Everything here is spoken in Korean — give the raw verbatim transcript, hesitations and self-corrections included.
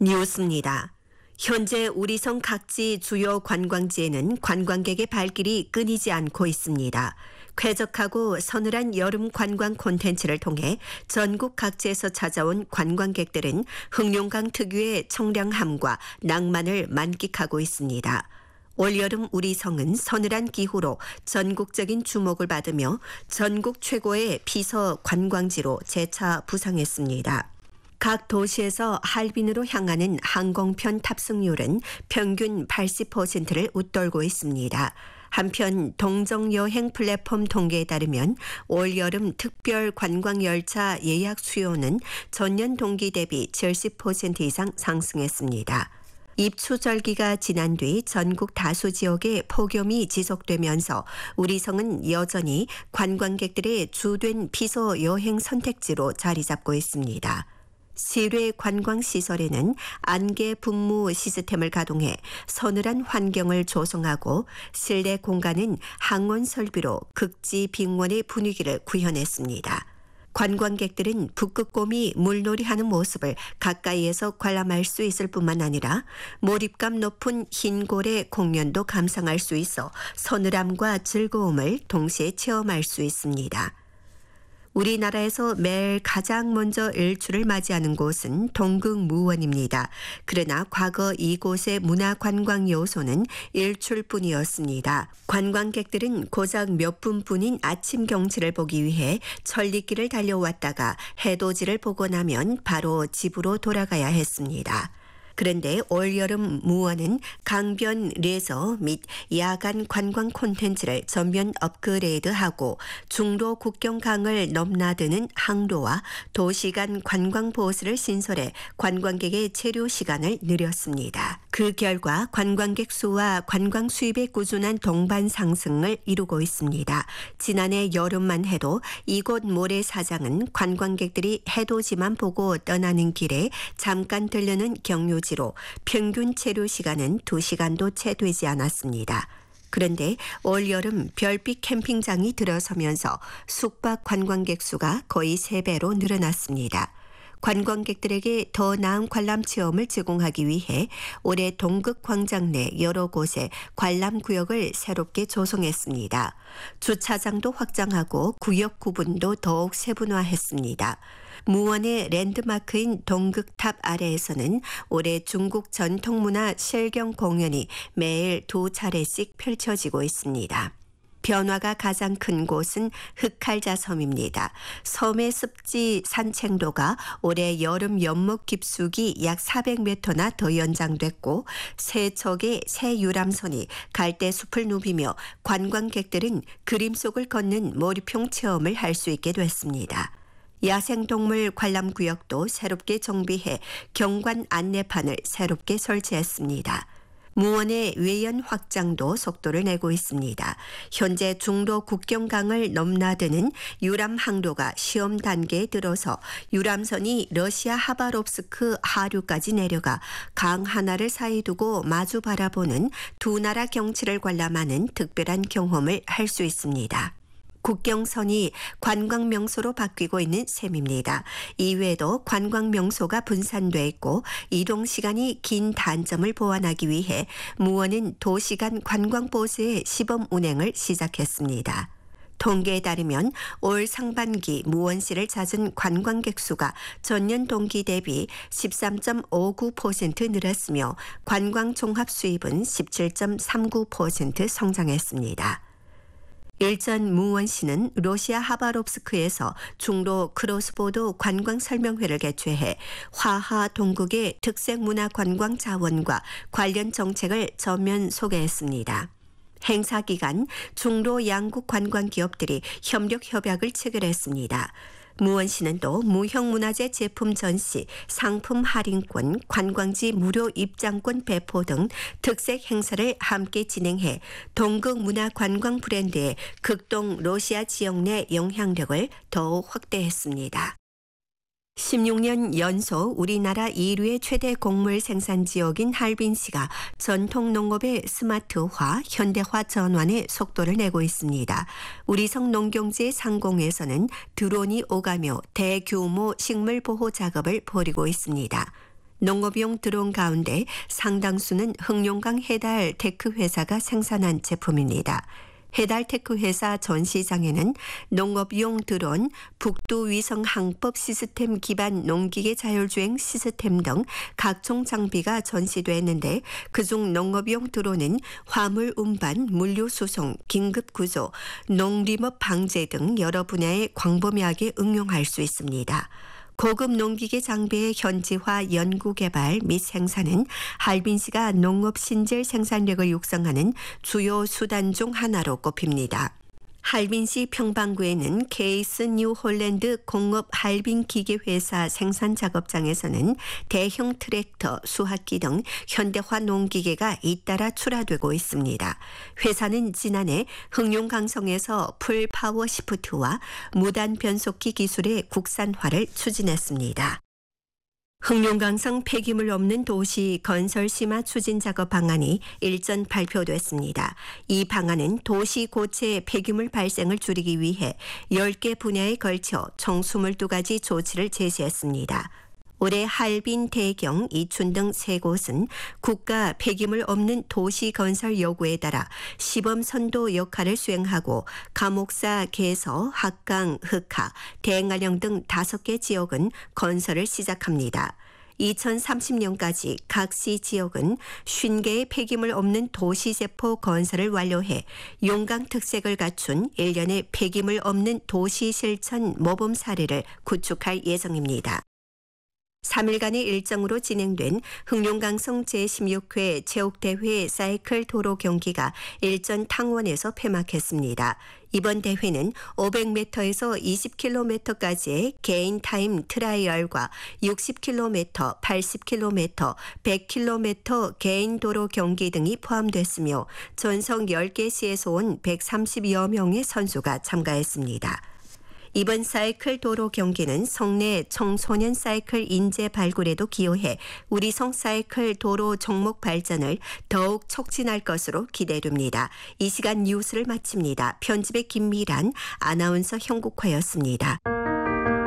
뉴스입니다. 현재 우리성 각지 주요 관광지에는 관광객의 발길이 끊이지 않고 있습니다. 쾌적하고 서늘한 여름 관광 콘텐츠를 통해 전국 각지에서 찾아온 관광객들은 흑룡강 특유의 청량함과 낭만을 만끽하고 있습니다. 올여름 우리성은 서늘한 기후로 전국적인 주목을 받으며 전국 최고의 피서 관광지로 재차 부상했습니다. 각 도시에서 할빈으로 향하는 항공편 탑승률은 평균 팔십 퍼센트를 웃돌고 있습니다. 한편 동정여행 플랫폼 통계에 따르면 올여름 특별 관광열차 예약 수요는 전년 동기 대비 칠십 퍼센트 이상 상승했습니다. 입추절기가 지난 뒤 전국 다수 지역에 폭염이 지속되면서 우리성은 여전히 관광객들의 주된 피서 여행 선택지로 자리 잡고 있습니다. 실외 관광시설에는 안개 분무 시스템을 가동해 서늘한 환경을 조성하고 실내 공간은 항원 설비로 극지 빙원의 분위기를 구현했습니다. 관광객들은 북극곰이 물놀이하는 모습을 가까이에서 관람할 수 있을 뿐만 아니라 몰입감 높은 흰고래 공연도 감상할 수 있어 서늘함과 즐거움을 동시에 체험할 수 있습니다. 우리나라에서 매일 가장 먼저 일출을 맞이하는 곳은 동극무원입니다. 그러나 과거 이곳의 문화관광 요소는 일출뿐이었습니다. 관광객들은 고작 몇 분뿐인 아침 경치를 보기 위해 천리길을 달려왔다가 해돋이를 보고 나면 바로 집으로 돌아가야 했습니다. 그런데 올여름 무원은 강변 레저 및 야간 관광 콘텐츠를 전면 업그레이드하고 중로 국경강을 넘나드는 항로와 도시간 관광 보스를 신설해 관광객의 체류 시간을 늘렸습니다. 그 결과 관광객 수와 관광 수입의 꾸준한 동반 상승을 이루고 있습니다. 지난해 여름만 해도 이곳 모래사장은 관광객들이 해돋이만 보고 떠나는 길에 잠깐 들르는 경유 지로 평균 체류 시간은 두 시간도 채 되지 않았습니다. 그런데 올여름 별빛 캠핑장이 들어서면서 숙박 관광객 수가 거의 세 배로 늘어났습니다. 관광객들에게 더 나은 관람 체험을 제공하기 위해 올해 동극광장 내 여러 곳에 관람 구역을 새롭게 조성했습니다. 주차장도 확장하고 구역 구분도 더욱 세분화했습니다. 무원의 랜드마크인 동극탑 아래에서는 올해 중국 전통문화 실경 공연이 매일 두 차례씩 펼쳐지고 있습니다. 변화가 가장 큰 곳은 흑칼자 섬입니다. 섬의 습지 산책로가 올해 여름 연못 깊숙이 약 사백 미터나 더 연장됐고 세척의 새 유람선이 갈대숲을 누비며 관광객들은 그림 속을 걷는 몰입형 체험을 할 수 있게 됐습니다. 야생동물 관람구역도 새롭게 정비해 경관 안내판을 새롭게 설치했습니다. 무원의 외연 확장도 속도를 내고 있습니다. 현재 중로 국경강을 넘나드는 유람 항로가 시험 단계에 들어서 유람선이 러시아 하바롭스크 하류까지 내려가 강 하나를 사이 두고 마주 바라보는 두 나라 경치를 관람하는 특별한 경험을 할 수 있습니다. 국경선이 관광명소로 바뀌고 있는 셈입니다. 이외에도 관광명소가 분산돼 있고 이동시간이 긴 단점을 보완하기 위해 무원은 도시간 관광버스의 시범 운행을 시작했습니다. 통계에 따르면 올 상반기 무원시를 찾은 관광객 수가 전년 동기 대비 십삼 점 오구 퍼센트 늘었으며 관광 종합 수입은 십칠 점 삼구 퍼센트 성장했습니다. 일전 무원시는 러시아 하바롭스크에서 중로 크로스보드 관광 설명회를 개최해 화하 동국의 특색 문화 관광 자원과 관련 정책을 전면 소개했습니다. 행사 기간 중로 양국 관광 기업들이 협력 협약을 체결했습니다. 무원시는 또 무형문화재 제품 전시, 상품 할인권, 관광지 무료 입장권 배포 등 특색 행사를 함께 진행해 동극 문화 관광 브랜드의 극동 러시아 지역 내 영향력을 더욱 확대했습니다. 십육 년 연속 우리나라 일 위의 최대 곡물 생산 지역인 할빈시가 전통 농업의 스마트화, 현대화 전환에 속도를 내고 있습니다. 우리성 농경지의 상공에서는 드론이 오가며 대규모 식물 보호 작업을 벌이고 있습니다. 농업용 드론 가운데 상당수는 흑룡강 해달 테크 회사가 생산한 제품입니다. 해달 테크 회사 전시장에는 농업용 드론, 북두 위성 항법 시스템 기반 농기계 자율주행 시스템 등 각종 장비가 전시됐는데 그중 농업용 드론은 화물 운반, 물류 수송, 긴급 구조, 농림업 방제 등 여러 분야에 광범위하게 응용할 수 있습니다. 고급 농기계 장비의 현지화 연구개발 및 생산은 할빈시가 농업 신질 생산력을 육성하는 주요 수단 중 하나로 꼽힙니다. 할빈시 평방구에는 케이스 뉴홀랜드 공업 할빈 기계회사 생산 작업장에서는 대형 트랙터, 수확기 등 현대화 농기계가 잇따라 출하되고 있습니다. 회사는 지난해 흑룡강성에서 풀파워 시프트와 무단 변속기 기술의 국산화를 추진했습니다. 흑룡강성 폐기물 없는 도시 건설 심화 추진 작업 방안이 일전 발표됐습니다. 이 방안은 도시 고체 폐기물 발생을 줄이기 위해 열 개 분야에 걸쳐 총 이십이 가지 조치를 제시했습니다. 올해 할빈, 대경, 이춘 등 세 곳은 국가 폐기물 없는 도시 건설 요구에 따라 시범 선도 역할을 수행하고 감옥사, 개서, 합강, 흑하, 대행가령 등 다섯 개 지역은 건설을 시작합니다. 이천삼십 년까지 각 시 지역은 오십 개의 폐기물 없는 도시세포 건설을 완료해 용강 특색을 갖춘 일련의 폐기물 없는 도시 실천 모범 사례를 구축할 예정입니다. 삼 일간의 일정으로 진행된 흑룡강성 제십육 회 체육대회 사이클 도로 경기가 일전 탕원에서 폐막했습니다. 이번 대회는 오백 미터에서 이십 킬로미터까지의 개인 타임 트라이얼과 육십 킬로미터, 팔십 킬로미터, 백 킬로미터 개인 도로 경기 등이 포함됐으며 전성 열 개 시에서 온 백삼십여 명의 선수가 참가했습니다. 이번 사이클 도로 경기는 성내 청소년 사이클 인재 발굴에도 기여해 우리성 사이클 도로 종목 발전을 더욱 촉진할 것으로 기대됩니다. 이 시간 뉴스를 마칩니다. 편집의 김미란, 아나운서 형국화였습니다.